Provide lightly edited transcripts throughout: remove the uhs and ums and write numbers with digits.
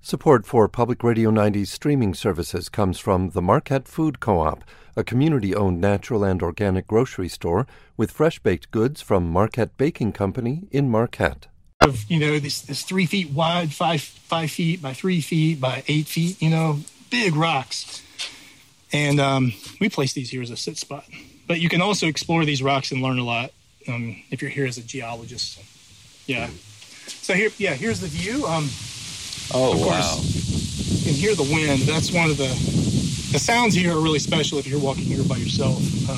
Support for Public Radio 90's streaming services comes from the Marquette Food Co-op, a community-owned natural and organic grocery store with fresh-baked goods from Marquette Baking Company in Marquette. This 3 feet wide, 5 feet by 3 feet by 8 feet, big rocks. And we place these here as a sit spot. But you can also explore these rocks and learn a lot if you're here as a geologist. Yeah. So here's the view. Of course, wow. You can hear the wind. That's one of the sounds here are really special if you're walking here by yourself.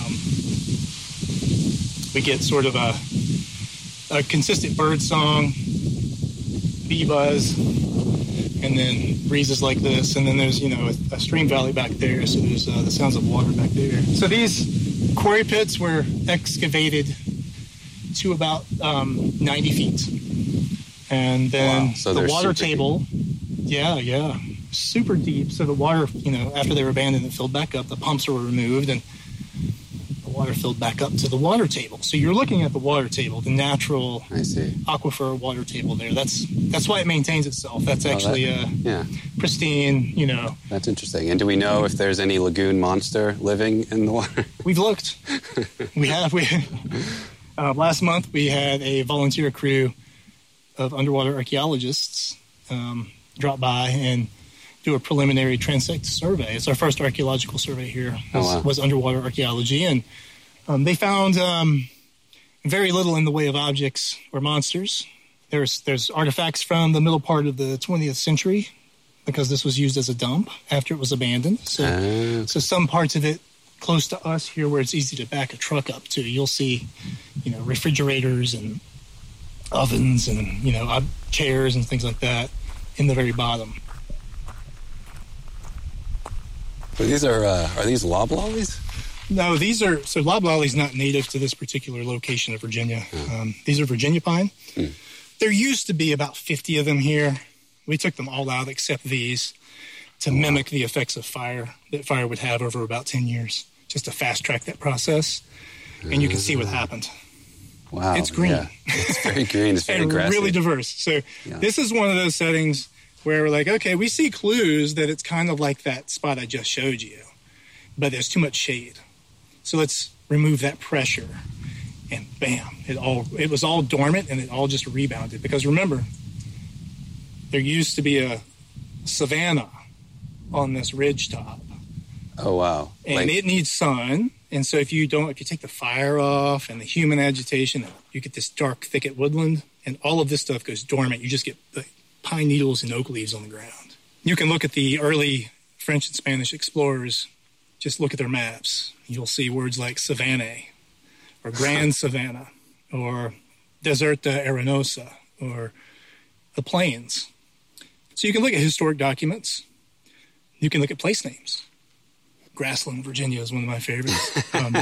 We get sort of a consistent bird song, bee buzz, and then breezes like this. And then there's, a stream valley back there. So there's the sounds of water back there. So these quarry pits were excavated to about 90 feet. And then the water table, super deep. So the water, after they were abandoned, it filled back up. The pumps were removed, and the water filled back up to the water table. So you're looking at the water table, the natural aquifer water table there. That's why it maintains itself. That's actually pristine, That's interesting. And do we know if there's any lagoon monster living in the water? We've looked. We have. Last month, we had a volunteer crew of underwater archaeologists drop by and do a preliminary transect survey. It's our first archaeological survey here. Was underwater archaeology, and they found very little in the way of objects or monsters. There's artifacts from the middle part of the 20th century because this was used as a dump after it was abandoned. So some parts of it close to us here where it's easy to back a truck up to, you'll see, refrigerators and ovens and, chairs and things like that in the very bottom. So these are these loblollies? No, so loblolly's not native to this particular location of Virginia. These are Virginia pine. There used to be about 50 of them here. We took them all out except these to mimic the effects of fire that fire would have over about 10 years, just to fast-track that process. And you can see what happened. Wow. It's green. Yeah. It's very green. It's very and grassy. Really diverse. So this is one of those settings where we're like, okay, we see clues that it's kind of like that spot I just showed you, but there's too much shade. So let's remove that pressure. And bam, it was all dormant and it all just rebounded. Because remember, there used to be a savanna on this ridge top. Oh, wow. And it needs sun. And so if you take the fire off and the human agitation, you get this dark thicket woodland, and all of this stuff goes dormant. You just get the pine needles and oak leaves on the ground. You can look at the early French and Spanish explorers, just look at their maps. You'll see words like savannae, or grand savanna, or deserta arenosa, or the plains. So you can look at historic documents. You can look at place names. Grassland, Virginia is one of my favorites.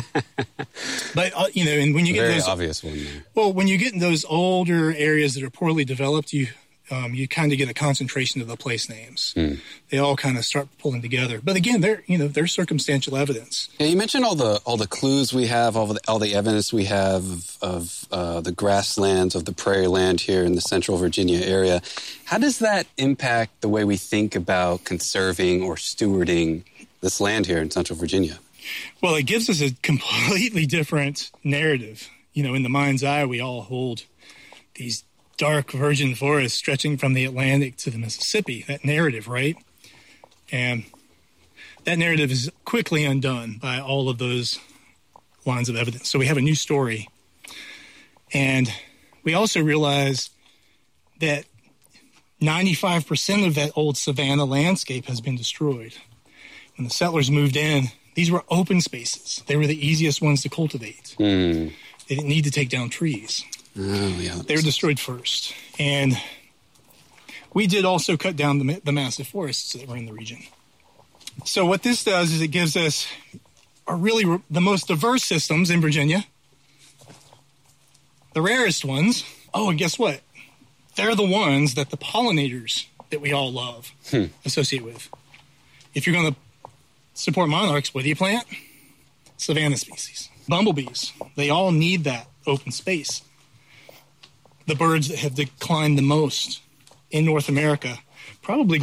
But, and when you get very those... obvious one there. Well, when you get in those older areas that are poorly developed, you kind of get a concentration of the place names. They all kind of start pulling together. But again, they're circumstantial evidence. Yeah, you mentioned all the clues we have, all the evidence we have of the grasslands, of the prairie land here in the central Virginia area. How does that impact the way we think about conserving or stewarding this land here in central Virginia? Well, it gives us a completely different narrative. In the mind's eye, we all hold these dark virgin forests stretching from the Atlantic to the Mississippi, that narrative, right? And that narrative is quickly undone by all of those lines of evidence. So we have a new story. And we also realize that 95% of that old savanna landscape has been destroyed. When the settlers moved in, these were open spaces. They were the easiest ones to cultivate. They didn't need to take down trees. They were destroyed first. And we did also cut down the massive forests that were in the region. So what this does is it gives us the most diverse systems in Virginia. The rarest ones. Oh, and guess what? They're the ones that the pollinators that we all love associate with. If you're going to support monarchs, what do you plant? Savanna species. Bumblebees, they all need that open space. The birds that have declined the most in North America probably